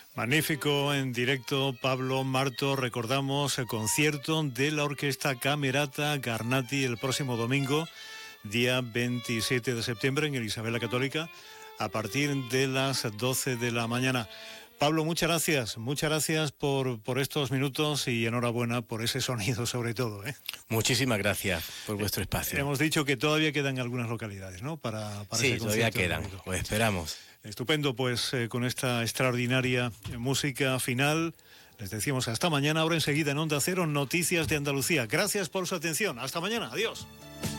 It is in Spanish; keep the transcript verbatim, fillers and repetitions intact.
Magnífico en directo, Pablo Marto. Recordamos el concierto de la Orquesta Camerata Garnati el próximo domingo, día veintisiete de septiembre, en el Isabel la Católica, a partir de las doce de la mañana. Pablo, muchas gracias, muchas gracias por, por estos minutos y enhorabuena por ese sonido sobre todo, ¿eh? Muchísimas gracias por vuestro espacio. Hemos dicho que todavía quedan algunas localidades, ¿no? Para, para sí, ese todavía concierto. quedan, pues esperamos. Estupendo, pues eh, con esta extraordinaria música final, les decimos hasta mañana. Ahora enseguida en Onda Cero, Noticias de Andalucía. Gracias por su atención, hasta mañana, adiós.